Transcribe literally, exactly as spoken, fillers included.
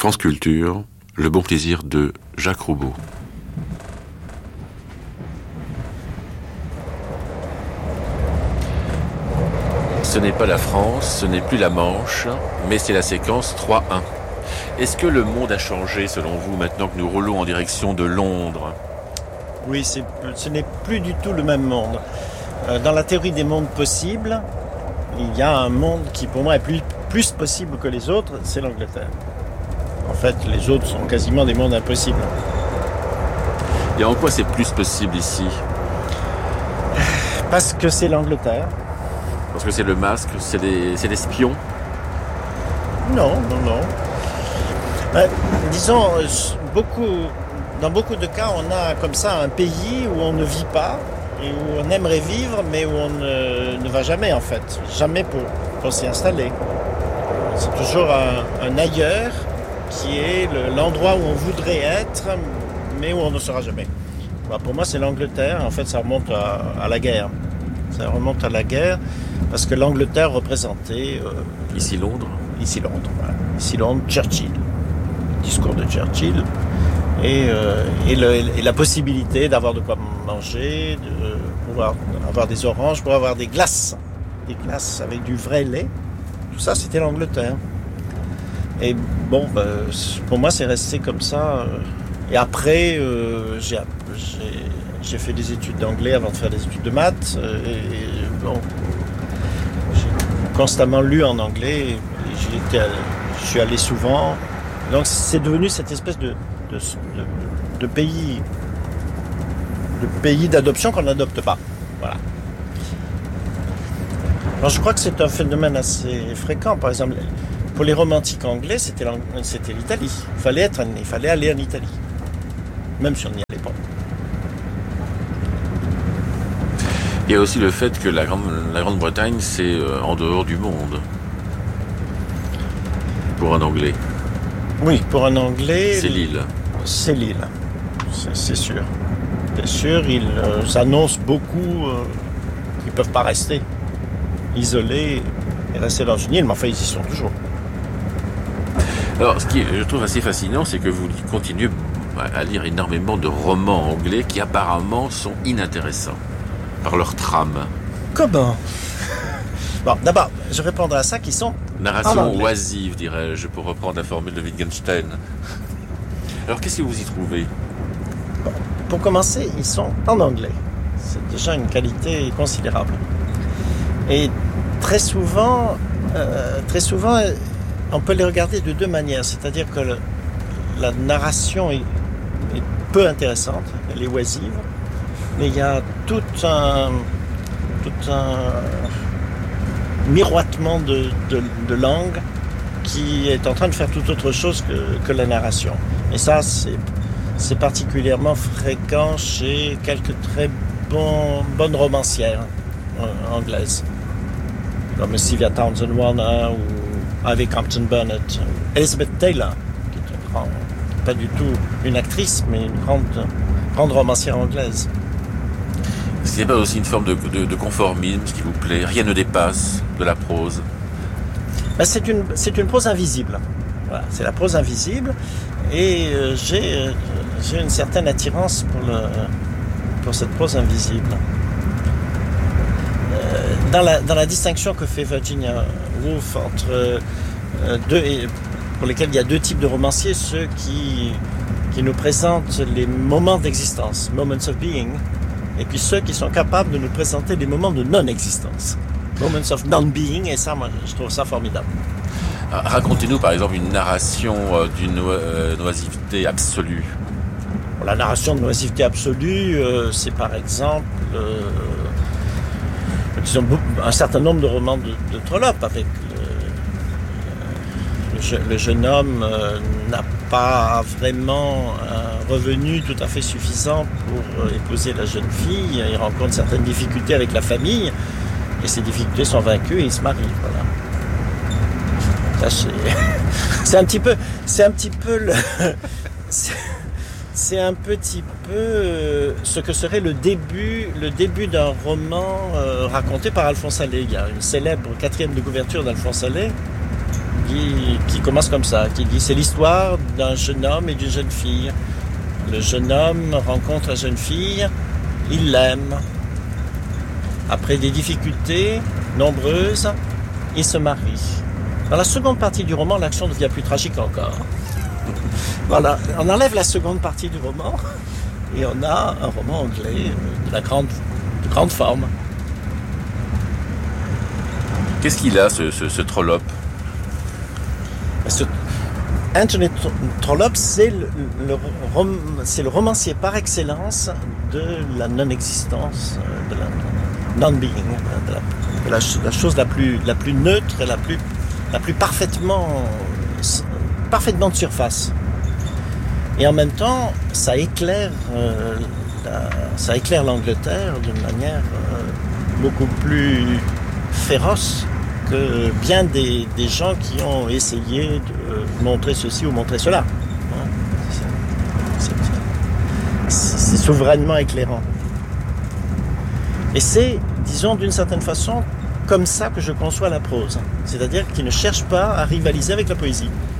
France Culture, Le bon plaisir de Jacques Roubaud. Ce n'est pas la France, ce n'est plus la Manche, mais c'est la séquence trois un. Est-ce que le monde a changé selon vous maintenant que nous roulons en direction de Londres ? Oui, c'est, ce n'est plus du tout le même monde. Dans la théorie des mondes possibles, il y a un monde qui pour moi est plus, plus possible que les autres, c'est l'Angleterre. En fait, les autres sont quasiment des mondes impossibles. Et en quoi c'est plus possible ici ? Parce que c'est l'Angleterre. Parce que c'est le masque, c'est des, c'est des spions ? Non, non, non. Ben, disons, beaucoup, dans beaucoup de cas, on a comme ça un pays où on ne vit pas et où on aimerait vivre, mais où on ne, ne va jamais en fait. Jamais pour, pour s'y installer. C'est toujours un, un ailleurs qui est le, l'endroit où on voudrait être, mais où on ne sera jamais. Ben, pour moi, c'est l'Angleterre. En fait, ça remonte à, à la guerre. Ça remonte à la guerre parce que l'Angleterre représentait... Euh, ici Londres ? Ici Londres, voilà. Ici Londres, Churchill. Le discours de Churchill. Et, euh, et, le, et la possibilité d'avoir de quoi manger, de pouvoir avoir des oranges, pouvoir avoir des glaces. Des glaces avec du vrai lait. Tout ça, c'était l'Angleterre. Et bon, ben, pour moi, c'est resté comme ça. Et après, euh, j'ai, j'ai, j'ai fait des études d'anglais avant de faire des études de maths. Et, et bon, j'ai constamment lu en anglais. Et j'y étais allé, je suis allé souvent. Donc, c'est devenu cette espèce de, de, de, de pays, de pays d'adoption qu'on n'adopte pas. Voilà. Alors, je crois que c'est un phénomène assez fréquent. Par exemple, pour les romantiques anglais, c'était, c'était l'Italie. Il fallait être, il fallait aller en Italie, même si on n'y allait pas. Il y a aussi le fait que la, Grande, la Grande-Bretagne, c'est euh, en dehors du monde. Pour un Anglais. Oui, pour un Anglais... C'est l'île. C'est l'île, c'est, c'est sûr. C'est sûr, ils euh, annoncent beaucoup euh, qu'ils ne peuvent pas rester isolés et rester dans une île, mais enfin, ils y sont toujours. Alors, ce qui je trouve assez fascinant, c'est que vous continuez à lire énormément de romans anglais qui apparemment sont inintéressants par leur trame. Comment ? Bon, d'abord, je répondrai à ça qui sont... Narration oisive, dirais-je, pour reprendre la formule de Wittgenstein. Alors, qu'est-ce que vous y trouvez ? Bon, pour commencer, ils sont en anglais. C'est déjà une qualité considérable. Et très souvent, euh, très souvent, on peut les regarder de deux manières. C'est-à-dire que le, la narration est, est peu intéressante, elle est oisive, mais il y a tout un... Tout un miroitement de, de, de langue qui est en train de faire tout autre chose que, que la narration. Et ça, c'est, c'est particulièrement fréquent chez quelques très bons, bonnes romancières euh, anglaises, comme Sylvia Townsend-Warner ou Ivy Compton Burnett, Elizabeth Taylor, qui est une grande, pas du tout une actrice, mais une grande, grande romancière anglaise. Est-ce qu'il n'y a pas aussi une forme de, de, de conformisme, ce qui vous plaît ? Rien ne dépasse de la prose. Ben c'est, une, c'est une prose invisible. Voilà, c'est la prose invisible. Et euh, j'ai, euh, j'ai une certaine attirance pour, le, pour cette prose invisible. Euh, dans, la, dans la distinction que fait Virginia Woolf entre euh, deux, et, pour lesquels il y a deux types de romanciers, ceux qui, qui nous présentent les moments d'existence, moments of being, et puis ceux qui sont capables de nous présenter des moments de non-existence, moments of non-being, et ça, moi, je trouve ça formidable. Racontez-nous, par exemple, une narration euh, d'une no- euh, oisiveté absolue. Bon, la narration de oisiveté absolue, euh, c'est par exemple, euh, disons, un certain nombre de romans de, de Trollope, avec le, le, je, le jeune homme euh, n'a pas vraiment un revenu tout à fait suffisant pour épouser la jeune fille. Il rencontre certaines difficultés avec la famille et ces difficultés sont vaincues et il se marie. Voilà. Ça, c'est... c'est un petit peu, c'est un petit peu le, c'est... c'est un petit peu ce que serait le début, le début d'un roman euh, raconté par Alphonse Allais. Il y a une célèbre quatrième de couverture d'Alphonse Allais dit, qui commence comme ça, qui dit c'est l'histoire d'un jeune homme et d'une jeune fille. Le jeune homme rencontre la jeune fille, il l'aime. Après des difficultés nombreuses, il se marie. Dans la seconde partie du roman, l'action devient plus tragique encore. Voilà, on enlève la seconde partie du roman et on a un roman anglais de la grande, de grande forme. Qu'est-ce qu'il a, ce, ce, ce Trollope? Ce, Anthony Trollope, c'est le, le, rom, c'est le romancier par excellence de la non-existence, de la non-being, de, la, de la, la chose la plus, la plus neutre et la plus, la plus parfaitement, parfaitement de surface. Et en même temps, ça éclaire, euh, la, ça éclaire l'Angleterre d'une manière euh, beaucoup plus féroce que bien des, des gens qui ont essayé de montrer ceci ou montrer cela. C'est, c'est, c'est souverainement éclairant. Et c'est, disons, d'une certaine façon, comme ça que je conçois la prose. C'est-à-dire qu'il ne cherche pas à rivaliser avec la poésie.